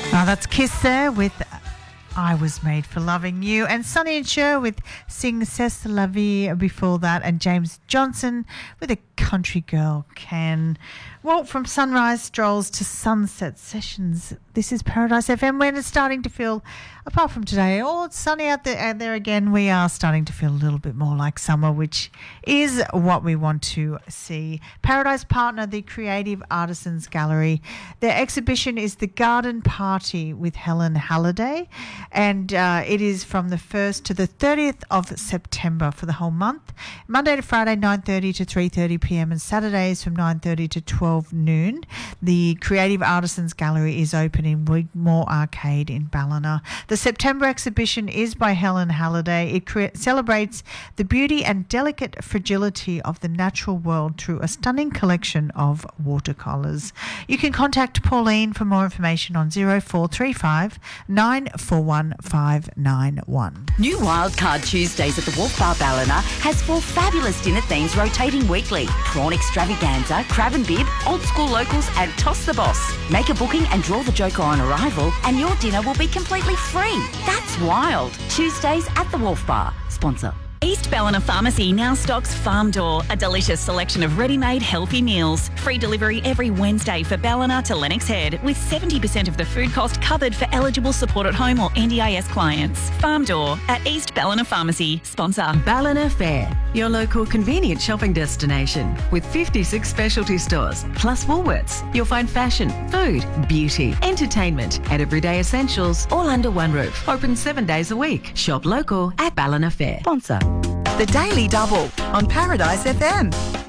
That's Kiss there with I Was Made for Loving You, and Sonny and Cher with Sing C'est La Vie before that, and James Johnson with A Country Girl Can. Well, from sunrise strolls to sunset sessions, this is Paradise FM when it's starting to feel, apart from today, it's sunny out there again, we are starting to feel a little bit more like summer, which is what we want to see. Paradise partner, the Creative Artisans Gallery. Their exhibition is The Garden Party with Helen Halliday, and it is from the 1st to the 30th of September for the whole month. Monday to Friday, 9:30 to 3:30pm, and Saturdays from 9:30 to 12 noon. The Creative Artisans Gallery is open in Wigmore Arcade in Ballina. The September exhibition is by Helen Halliday. It celebrates the beauty and delicate fragility of the natural world through a stunning collection of watercolours. You can contact Pauline for more information on 0435 941 591. New Wildcard Tuesdays at the Wolf Bar Ballina has 4 fabulous dinner themes rotating weekly. Prawn extravaganza, crab and bib, old school locals and toss the boss. Make a booking and draw the joker on arrival and your dinner will be completely free. That's wild. Tuesdays at the Wolf Bar. Sponsor. East Ballina Pharmacy now stocks Farm Door, a delicious selection of ready-made healthy meals. Free delivery every Wednesday for Ballina to Lennox Head, with 70% of the food cost covered for eligible support at home or NDIS clients. Farm Door at East Ballina Pharmacy. Sponsor. Ballina Fair, your local convenient shopping destination with 56 specialty stores, plus Woolworths. You'll find fashion, food, beauty, entertainment and everyday essentials all under one roof. Open 7 days a week. Shop local at Ballina Fair. Sponsor. The Daily Double on Paradise FM.